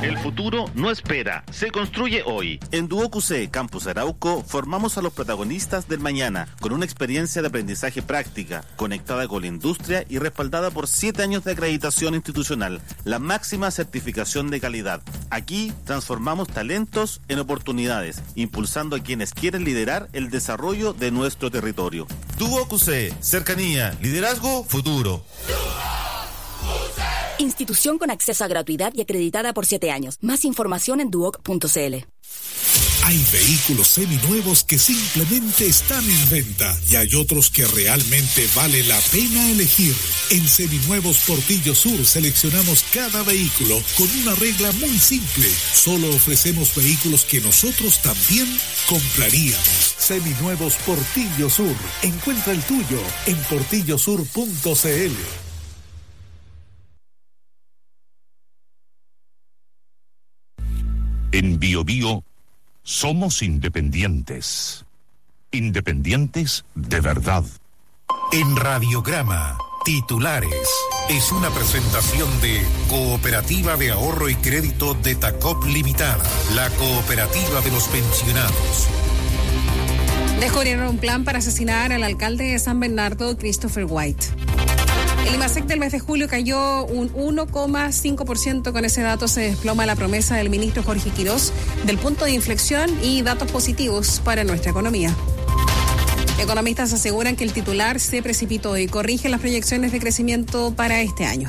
El futuro no espera, se construye hoy. En DuoQC Campus Arauco formamos a los protagonistas del mañana con una experiencia de aprendizaje práctica, conectada con la industria y respaldada por 7 años de acreditación institucional, la máxima certificación de calidad. Aquí transformamos talentos en oportunidades, impulsando a quienes quieren liderar el desarrollo de nuestro territorio. DuoQC, cercanía, liderazgo, futuro. Institución con acceso a gratuidad y acreditada por 7 años. Más información en duoc.cl. Hay vehículos seminuevos que simplemente están en venta y hay otros que realmente vale la pena elegir. En Seminuevos Portillo Sur seleccionamos cada vehículo con una regla muy simple. Solo ofrecemos vehículos que nosotros también compraríamos. Seminuevos Portillo Sur. Encuentra el tuyo en portillosur.cl. En BioBio somos independientes. Independientes de verdad. En Radiograma, titulares. Es una presentación de Cooperativa de Ahorro y Crédito de Tacop Limitada, la cooperativa de los pensionados. Descubrieron un plan para asesinar al alcalde de San Bernardo, Christopher White. El IMASEC del mes de julio cayó un 1,5%. Con ese dato se desploma la promesa del ministro Jorge Quirós del punto de inflexión y datos positivos para nuestra economía. Economistas aseguran que el titular se precipitó y corrige las proyecciones de crecimiento para este año.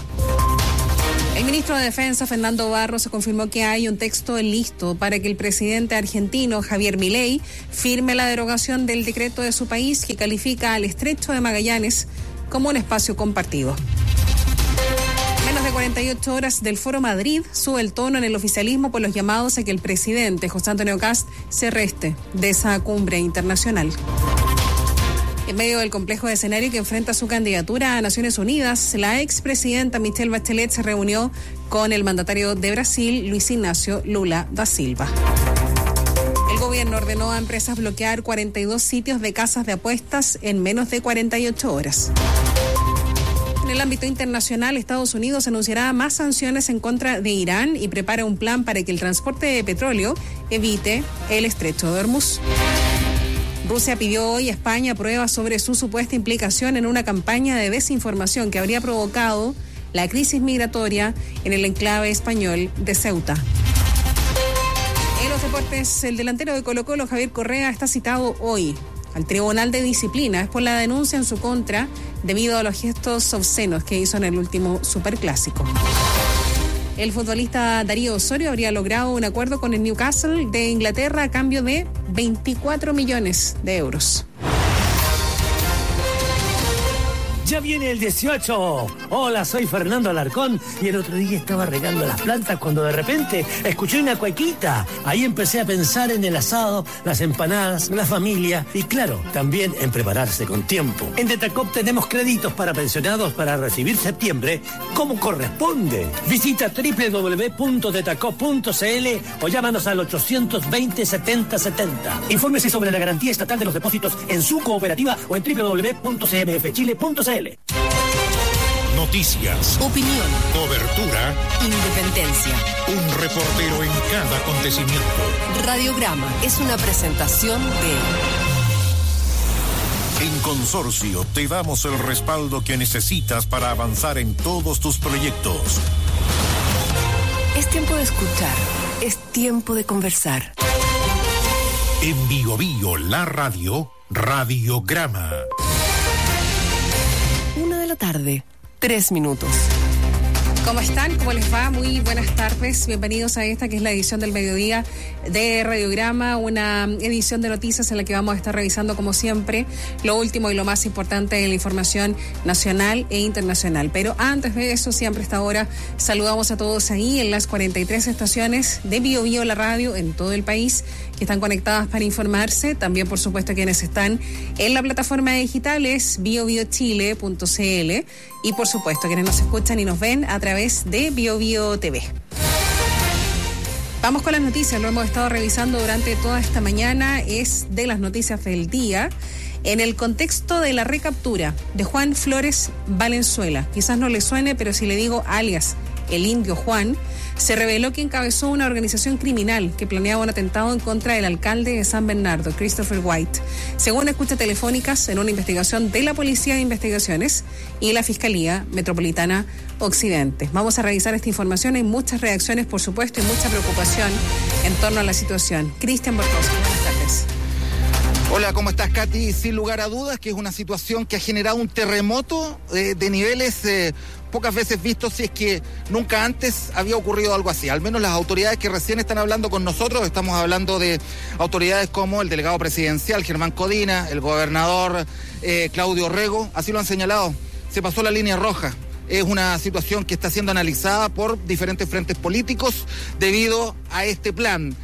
El ministro de Defensa, Fernando Barros, confirmó que hay un texto listo para que el presidente argentino, Javier Milei, firme la derogación del decreto de su país que califica al Estrecho de Magallanes como un espacio compartido. Menos de 48 horas del Foro Madrid sube el tono en el oficialismo por los llamados a que el presidente José Antonio Kast se reste de esa cumbre internacional. En medio del complejo de escenario que enfrenta su candidatura a Naciones Unidas, la expresidenta Michelle Bachelet se reunió con el mandatario de Brasil, Luis Ignacio Lula da Silva. El gobierno ordenó a empresas bloquear 42 sitios de casas de apuestas en menos de 48 horas. En el ámbito internacional, Estados Unidos anunciará más sanciones en contra de Irán y prepara un plan para que el transporte de petróleo evite el estrecho de Hormuz. Rusia pidió hoy a España pruebas sobre su supuesta implicación en una campaña de desinformación que habría provocado la crisis migratoria en el enclave español de Ceuta. En los deportes, el delantero de Colo-Colo, Javier Correa, está citado hoy al Tribunal de Disciplina. Es por la denuncia en su contra debido a los gestos obscenos que hizo en el último Superclásico. El futbolista Darío Osorio habría logrado un acuerdo con el Newcastle de Inglaterra a cambio de 24 millones de euros. Ya viene el 18. Hola, soy Fernando Alarcón y el otro día estaba regando las plantas cuando de repente escuché una cuequita. Ahí empecé a pensar en el asado, las empanadas, la familia y claro, también en prepararse con tiempo. En Detacop tenemos créditos para pensionados para recibir septiembre como corresponde. Visita www.detacop.cl o llámanos al 820-7070. Infórmese sobre la garantía estatal de los depósitos en su cooperativa o en www.cmfchile.cl. Noticias, Opinión, cobertura, independencia. un reportero en cada acontecimiento. Radiograma es una presentación de... En Consorcio te damos el respaldo que necesitas para avanzar en todos tus proyectos. Es tiempo de escuchar, es tiempo de conversar. En BioBio, la radio, Radiograma. 1:03 p.m. ¿Cómo están? ¿Cómo les va? Muy buenas tardes. Bienvenidos a esta que es la edición del mediodía de Radiograma, una edición de noticias en la que vamos a estar revisando como siempre lo último y lo más importante de la información nacional e internacional. Pero antes de eso, siempre a esta hora saludamos a todos ahí en las 43 estaciones de BioBio, la radio en todo el país que están conectadas para informarse. También, por supuesto, quienes están en la plataforma digital es biobiochile.cl y, por supuesto, quienes nos escuchan y nos ven a través de BioBio TV. Vamos con las noticias, lo hemos estado revisando durante toda esta mañana, es de las noticias del día. En el contexto de la recaptura de Juan Flores Valenzuela, quizás no le suene, pero si le digo alias el Indio Juan, se reveló que encabezó una organización criminal que planeaba un atentado en contra del alcalde de San Bernardo, Christopher White, según escuchas telefónicas en una investigación de la Policía de Investigaciones y la Fiscalía Metropolitana Occidente. Vamos a revisar esta información. Hay muchas reacciones, por supuesto, y mucha preocupación en torno a la situación. Cristian Bortosco, buenas tardes. Hola, ¿cómo estás, Katy? Sin lugar a dudas que es una situación que ha generado un terremoto de niveles pocas veces vistos, si es que nunca antes había ocurrido algo así. Al menos las autoridades que recién están hablando con nosotros, estamos hablando de autoridades como el delegado presidencial Germán Codina, el gobernador Claudio Orrego, así lo han señalado. Se pasó la línea roja. Es una situación que está siendo analizada por diferentes frentes políticos debido a este plan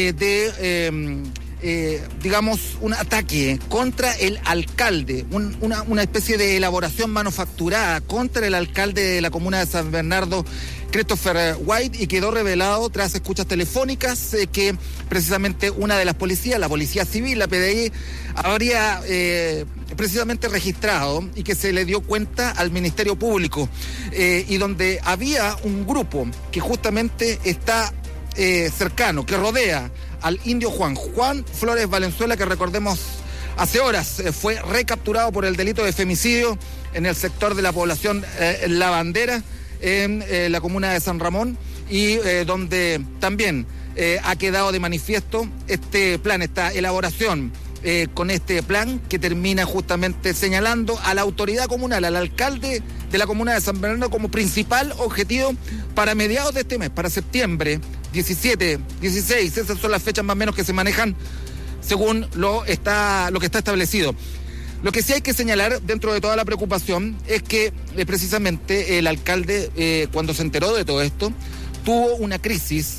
digamos, un ataque contra el alcalde, una especie de elaboración manufacturada contra el alcalde de la comuna de San Bernardo, Christopher White, y quedó revelado tras escuchas telefónicas que precisamente una de las policías, la Policía Civil, la PDI, habría precisamente registrado y que se le dio cuenta al Ministerio Público, y donde había un grupo que justamente está cercano, que rodea al Indio Juan Flores Valenzuela, que recordemos hace horas fue recapturado por el delito de femicidio en el sector de la población La Bandera, en la comuna de San Ramón, y donde también ha quedado de manifiesto este plan, esta elaboración con este plan que termina justamente señalando a la autoridad comunal, al alcalde de la comuna de San Bernardo como principal objetivo para mediados de este mes, para septiembre 17, 16, esas son las fechas más o menos que se manejan según lo que está establecido. Lo que sí hay que señalar dentro de toda la preocupación es que precisamente el alcalde, cuando se enteró de todo esto, tuvo una crisis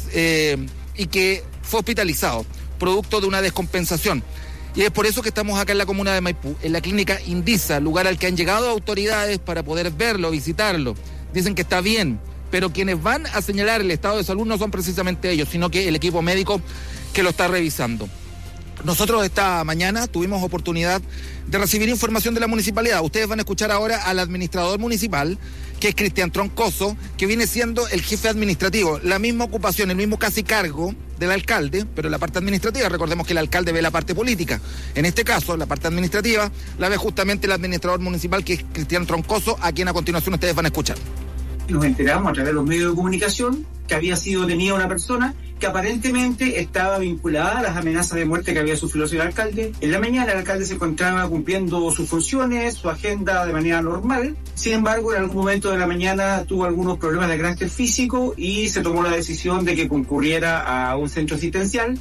y que fue hospitalizado, producto de una descompensación. Y es por eso que estamos acá en la comuna de Maipú, en la clínica Indisa, lugar al que han llegado autoridades para poder verlo, visitarlo. Dicen que está bien, pero quienes van a señalar el estado de salud no son precisamente ellos, sino que el equipo médico que lo está revisando. Nosotros esta mañana tuvimos oportunidad de recibir información de la municipalidad. Ustedes van a escuchar ahora al administrador municipal, que es Cristian Troncoso, que viene siendo el jefe administrativo, la misma ocupación, el mismo casi cargo del alcalde, pero en la parte administrativa. Recordemos que el alcalde ve la parte política. En este caso, la parte administrativa la ve justamente el administrador municipal, que es Cristian Troncoso, a quien a continuación ustedes van a escuchar. Nos enteramos a través de los medios de comunicación que había sido detenida una persona que aparentemente estaba vinculada a las amenazas de muerte que había sufrido el alcalde. En la mañana el alcalde se encontraba cumpliendo sus funciones, su agenda de manera normal. Sin embargo, en algún momento de la mañana tuvo algunos problemas de carácter físico y se tomó la decisión de que concurriera a un centro asistencial.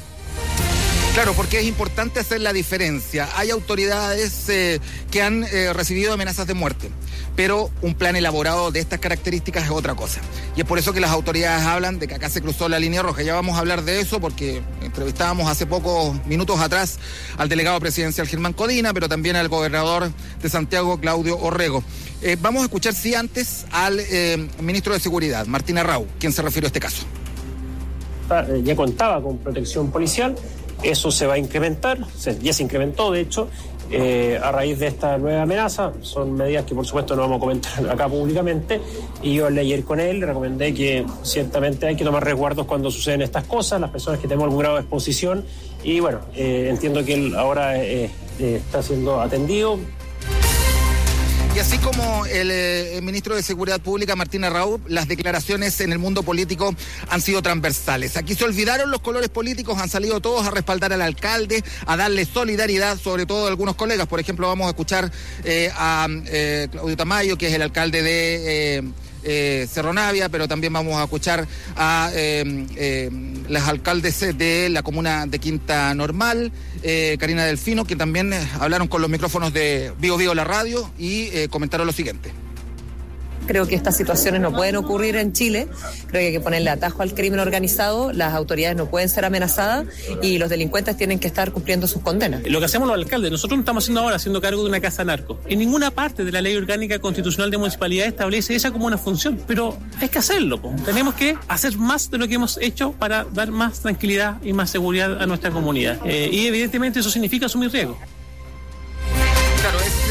Claro, porque es importante hacer la diferencia. Hay autoridades que han recibido amenazas de muerte, pero un plan elaborado de estas características es otra cosa. Y es por eso que las autoridades hablan de que acá se cruzó la línea roja. Ya vamos a hablar de eso porque entrevistábamos hace pocos minutos atrás al delegado presidencial Germán Codina, pero también al gobernador de Santiago, Claudio Orrego. Vamos a escuchar, sí, antes al ministro de Seguridad, Martín Arrau, quien se refirió a este caso. Ya contaba con protección policial. Eso se va a incrementar, ya se incrementó de hecho, a raíz de esta nueva amenaza. Son medidas que por supuesto no vamos a comentar acá públicamente, y yo hablé ayer con él, le recomendé que ciertamente hay que tomar resguardos cuando suceden estas cosas, las personas que tenemos algún grado de exposición, y bueno, entiendo que él ahora está siendo atendido. Y así como el ministro de Seguridad Pública, Martín Arrau, las declaraciones en el mundo político han sido transversales. Aquí se olvidaron los colores políticos, han salido todos a respaldar al alcalde, a darle solidaridad, sobre todo a algunos colegas. Por ejemplo, vamos a escuchar a Claudio Tamayo, que es el alcalde de Cerro Navia, pero también vamos a escuchar a las alcaldes de la comuna de Quinta Normal, Karina Delfino, que también hablaron con los micrófonos de Vigo Vigo la radio y comentaron lo siguiente. Creo que estas situaciones no pueden ocurrir en Chile. Creo que hay que ponerle atajo al crimen organizado. Las autoridades no pueden ser amenazadas y los delincuentes tienen que estar cumpliendo sus condenas. Lo que hacemos los alcaldes, nosotros no estamos haciendo ahora haciendo cargo de una casa narco. En ninguna parte de la ley orgánica constitucional de municipalidad establece esa como una función, pero hay que hacerlo. Tenemos que hacer más de lo que hemos hecho para dar más tranquilidad y más seguridad a nuestra comunidad. Y evidentemente eso significa asumir riesgos. Claro, ese es el caso particular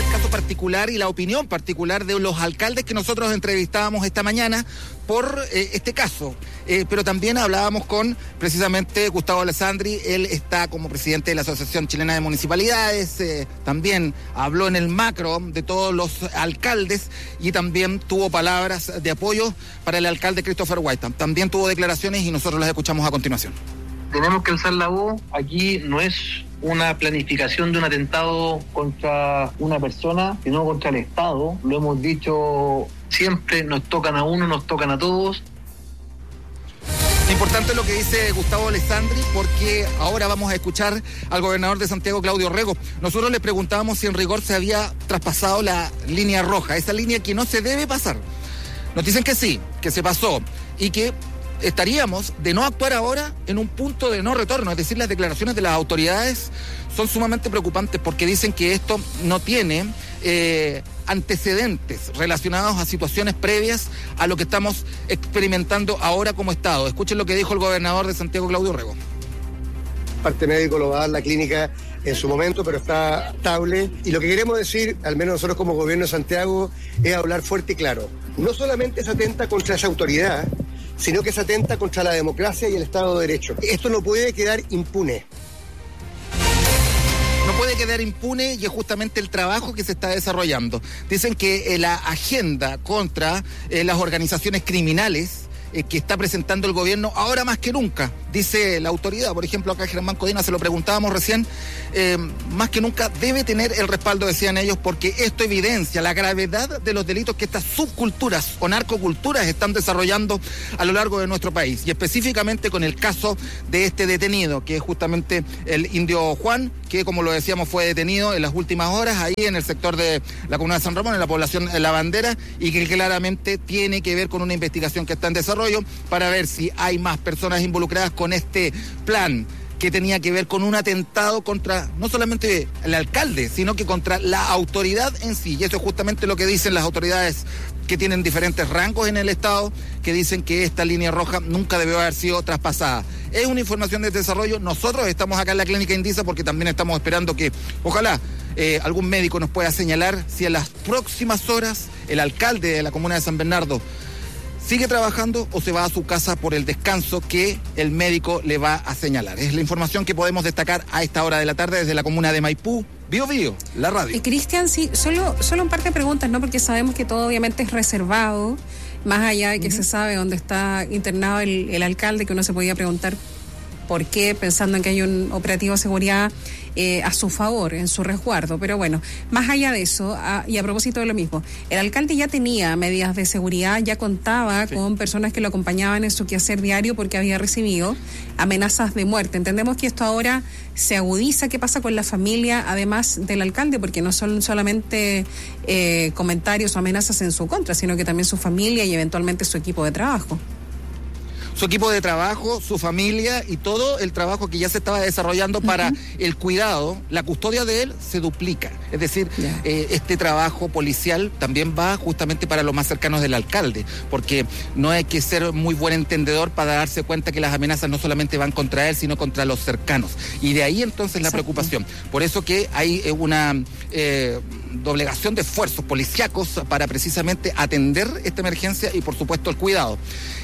particular y la opinión particular de los alcaldes que nosotros entrevistábamos esta mañana por este caso. Pero también hablábamos con precisamente Gustavo Alessandri, él está como presidente de la Asociación Chilena de Municipalidades, también habló en el macro de todos los alcaldes y también tuvo palabras de apoyo para el alcalde Christopher White. También tuvo declaraciones y nosotros las escuchamos a continuación. Tenemos que alzar la voz. Aquí no es una planificación de un atentado contra una persona, sino contra el Estado. Lo hemos dicho siempre, nos tocan a uno, nos tocan a todos. Importante lo que dice Gustavo Alessandri, porque ahora vamos a escuchar al gobernador de Santiago, Claudio Rego. Nosotros le preguntábamos si en rigor se había traspasado la línea roja, esa línea que no se debe pasar. Nos dicen que sí, que se pasó y que estaríamos de no actuar ahora en un punto de no retorno. Es decir, las declaraciones de las autoridades son sumamente preocupantes porque dicen que esto no tiene antecedentes relacionados a situaciones previas a lo que estamos experimentando ahora como Estado. Escuchen lo que dijo el gobernador de Santiago, Claudio Rego. Parte médico lo va a dar la clínica en su momento, pero está estable. Y lo que queremos decir, al menos nosotros como gobierno de Santiago, es hablar fuerte y claro. No solamente se atenta contra esa autoridad, sino que se atenta contra la democracia y el Estado de Derecho. Esto no puede quedar impune. No puede quedar impune y es justamente el trabajo que se está desarrollando. Dicen que la agenda contra las organizaciones criminales que está presentando el gobierno ahora más que nunca, dice la autoridad. Por ejemplo, acá Germán Codina, se lo preguntábamos recién, más que nunca debe tener el respaldo, decían ellos, porque esto evidencia la gravedad de los delitos que estas subculturas o narcoculturas están desarrollando a lo largo de nuestro país, y específicamente con el caso de este detenido, que es justamente el indio Juan, que como lo decíamos fue detenido en las últimas horas ahí en el sector de la comuna de San Ramón, en la población La Bandera, y que claramente tiene que ver con una investigación que está en desarrollo para ver si hay más personas involucradas con este plan que tenía que ver con un atentado contra no solamente el alcalde, sino que contra la autoridad en sí. Y eso es justamente lo que dicen las autoridades que tienen diferentes rangos en el Estado, que dicen que esta línea roja nunca debió haber sido traspasada. Es una información de desarrollo. Nosotros estamos acá en la clínica Indisa porque también estamos esperando que, ojalá, algún médico nos pueda señalar si en las próximas horas el alcalde de la comuna de San Bernardo sigue trabajando o se va a su casa por el descanso que el médico le va a señalar. Es la información que podemos destacar a esta hora de la tarde desde la comuna de Maipú. Bio Bio, la radio. Cristian, sí, solo un par de preguntas, ¿no? Porque sabemos que todo obviamente es reservado, más allá de que se sabe dónde está internado el alcalde, que uno se podía preguntar por qué, pensando en que hay un operativo de seguridad a su favor, en su resguardo. Pero bueno, más allá de eso, y a propósito de lo mismo, el alcalde ya tenía medidas de seguridad, ya contaba con personas que lo acompañaban en su quehacer diario porque había recibido amenazas de muerte. Entendemos que esto ahora se agudiza. ¿Qué pasa con la familia, además del alcalde? Porque no son solamente comentarios o amenazas en su contra, sino que también su familia y eventualmente su equipo de trabajo. Su equipo de trabajo, su familia y todo el trabajo que ya se estaba desarrollando para el cuidado, la custodia de él se duplica. Es decir, este trabajo policial también va justamente para los más cercanos del alcalde, porque no hay que ser muy buen entendedor para darse cuenta que las amenazas no solamente van contra él, sino contra los cercanos. Y de ahí entonces la preocupación. Por eso que hay una doblegación de esfuerzos policíacos para precisamente atender esta emergencia y por supuesto el cuidado.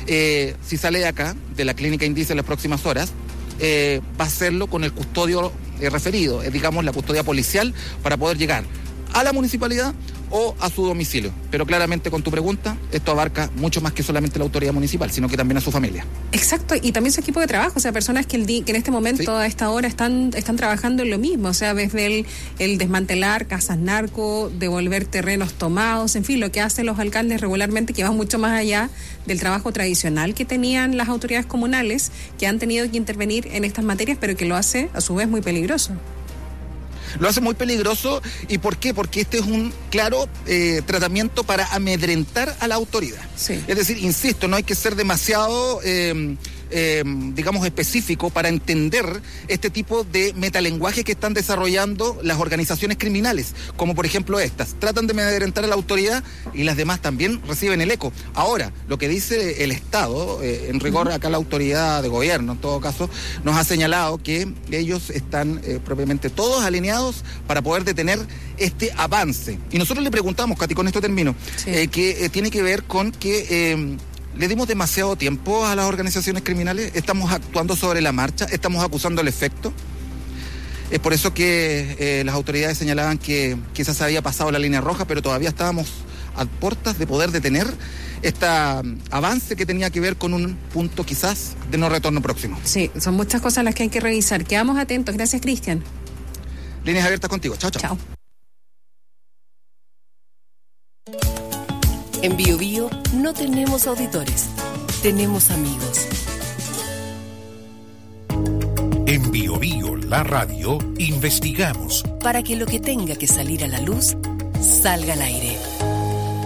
Si sale de acá, de la clínica Indisa en las próximas horas, va a hacerlo con el custodio referido, digamos la custodia policial, para poder llegar a la municipalidad o a su domicilio. Pero claramente con tu pregunta, esto abarca mucho más que solamente la autoridad municipal, sino que también a su familia. Exacto, y también su equipo de trabajo, o sea, personas que en este momento, a esta hora, están trabajando en lo mismo, o sea, desde el desmantelar casas narco, devolver terrenos tomados, en fin, lo que hacen los alcaldes regularmente, que va mucho más allá del trabajo tradicional que tenían las autoridades comunales, que han tenido que intervenir en estas materias, pero que lo hace, a su vez, muy peligroso. Lo hace muy peligroso. ¿Y por qué? Porque este es un claro tratamiento para amedrentar a la autoridad. Sí. Es decir, insisto, no hay que ser demasiado digamos, específico para entender este tipo de metalenguaje que están desarrollando las organizaciones criminales, como por ejemplo estas. Tratan de amedrentar a la autoridad y las demás también reciben el eco. Ahora, lo que dice el Estado, en rigor acá la autoridad de gobierno, en todo caso, nos ha señalado que ellos están propiamente todos alineados para poder detener este avance. Y nosotros le preguntamos, Katy, con esto termino, que tiene que ver con que le dimos demasiado tiempo a las organizaciones criminales, estamos actuando sobre la marcha, estamos acusando el efecto. Es por eso que las autoridades señalaban que quizás se había pasado la línea roja, pero todavía estábamos a puertas de poder detener este avance que tenía que ver con un punto quizás de no retorno próximo. Sí, son muchas cosas las que hay que revisar. Quedamos atentos. Gracias, Cristian. Líneas abiertas contigo. Chao, chao. Chao. En Bio Bio no tenemos auditores, tenemos amigos. En Bio Bio, la radio, investigamos Para que lo que tenga que salir a la luz, salga al aire.